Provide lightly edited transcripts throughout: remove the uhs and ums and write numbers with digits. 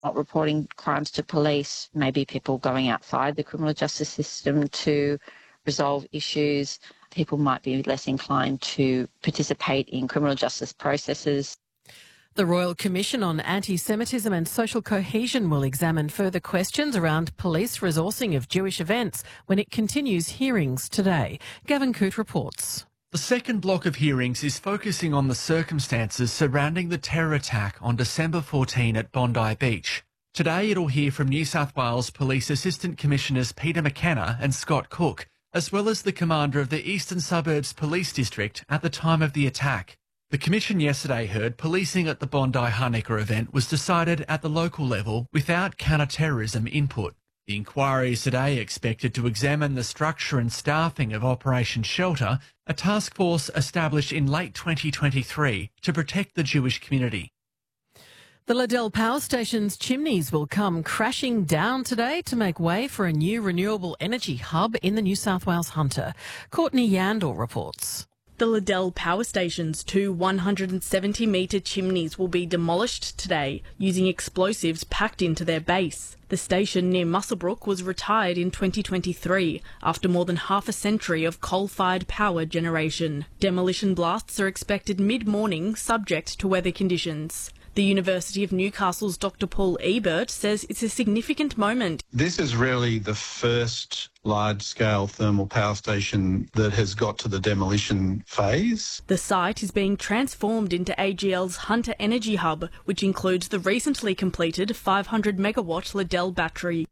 not reporting crimes to police, maybe people going outside the criminal justice system to resolve issues. People might be less inclined to participate in criminal justice processes. The Royal Commission on Anti-Semitism and Social Cohesion will examine further questions around police resourcing of Jewish events when it continues hearings today. Gavin Coote reports. The second block of hearings is focusing on the circumstances surrounding the terror attack on December 14 at Bondi Beach. Today it'll hear from New South Wales Police Assistant Commissioners Peter McKenna and Scott Cook, as well as the commander of the Eastern Suburbs Police District at the time of the attack. The Commission yesterday heard policing at the Bondi Hanukkah event was decided at the local level without counter-terrorism input. The inquiry is today expected to examine the structure and staffing of Operation Shelter, a task force established in late 2023 to protect the Jewish community. The Liddell Power Station's chimneys will come crashing down today to make way for a new renewable energy hub in the New South Wales Hunter. Courtney Yandel reports. The Liddell Power Station's two 170-metre chimneys will be demolished today using explosives packed into their base. The station near Muswellbrook was retired in 2023 after more than half a century of coal-fired power generation. Demolition blasts are expected mid-morning, subject to weather conditions. The University of Newcastle's Dr Paul Ebert says it's a significant moment. This is really the first large-scale thermal power station that has got to the demolition phase. The site is being transformed into AGL's Hunter Energy Hub, which includes the recently completed 500-megawatt Liddell battery.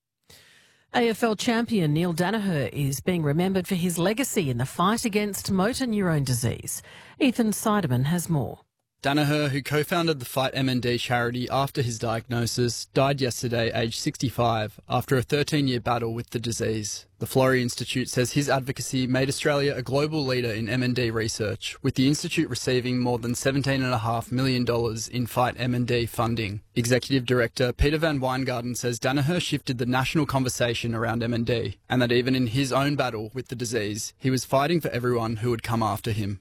AFL champion Neil Daniher is being remembered for his legacy in the fight against motor neurone disease. Ethan Seidemann has more. Daniher, who co-founded the Fight MND charity after his diagnosis, died yesterday aged 65 after a 13-year battle with the disease. The Florey Institute says his advocacy made Australia a global leader in MND research, with the institute receiving more than $17.5 million in Fight MND funding. Executive Director Peter Van Weingarten says Daniher shifted the national conversation around MND, and that even in his own battle with the disease, he was fighting for everyone who would come after him.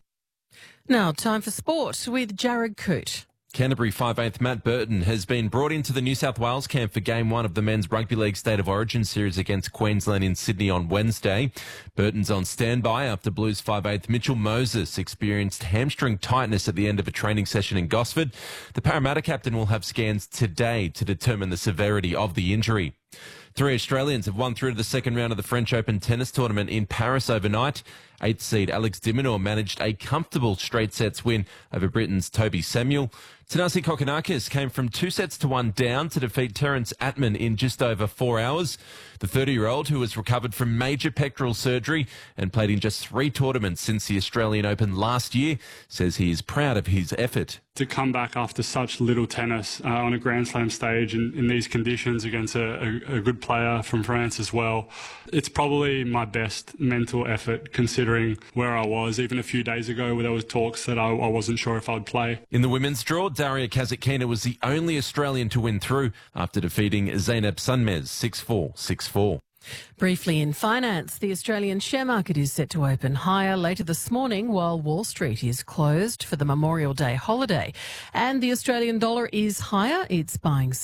Now, time for sport with Jared Coote. Canterbury 5/8 Matt Burton has been brought into the New South Wales camp for Game 1 of the Men's Rugby League State of Origin series against Queensland in Sydney on Wednesday. Burton's on standby after Blues 5/8 Mitchell Moses experienced hamstring tightness at the end of a training session in Gosford. The Parramatta captain will have scans today to determine the severity of the injury. 3 Australians have won through to the second round of the French Open tennis tournament in Paris overnight. 8th seed Alex de Minaur managed a comfortable straight sets win over Britain's Toby Samuel. Thanasi Kokkinakis came from 2-1 down to defeat Terence Atman in just over 4 hours. The 30-year-old, who has recovered from major pectoral surgery and played in just 3 tournaments since the Australian Open last year, says he is proud of his effort. To come back after such little tennis on a Grand Slam stage in these conditions against a good player from France as well, it's probably my best mental effort considering where I was even a few days ago where there was talks that I wasn't sure if I'd play. In the women's draw, Daria Kasatkina was the only Australian to win through after defeating Zeynep Sunmez 6-4, 6-4. Briefly in finance, the Australian share market is set to open higher later this morning while Wall Street is closed for the Memorial Day holiday. And the Australian dollar is higher. It's buying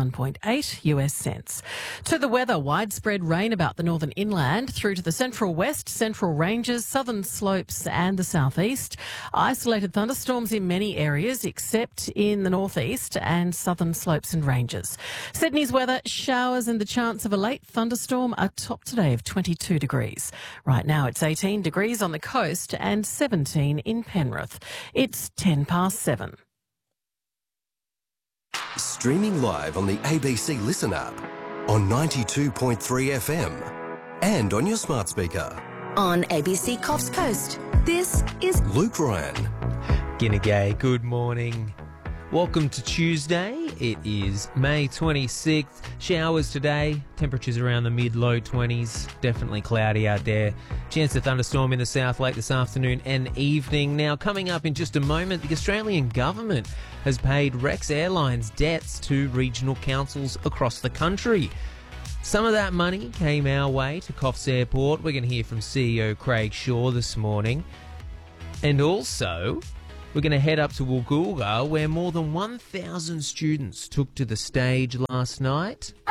71.8 US cents. To the weather, widespread rain about the northern inland through to the central west, central ranges, southern slopes and the southeast. Isolated thunderstorms in many areas except in the northeast and southern slopes and ranges. Sydney's weather, showers and the chance of a late thunderstorm, a top today of 22 degrees. Right now it's 18 degrees on the coast and 17 in Penrith. It's 7:10. Streaming live on the ABC Listen app, on 92.3 FM and on your smart speaker. On ABC Coffs Coast, this is Luke Ryan. G'day, good morning. Welcome to Tuesday. It is May 26th. Showers today. Temperatures around the mid-low 20s. Definitely cloudy out there. Chance of thunderstorm in the south late this afternoon and evening. Now, coming up in just a moment, the Australian government has paid Rex Airlines debts to regional councils across the country. Some of that money came our way to Coffs Airport. We're going to hear from CEO Craig Shaw this morning. And also, We're going to head up to Woolgoolga, where more than 1,000 students took to the stage last night.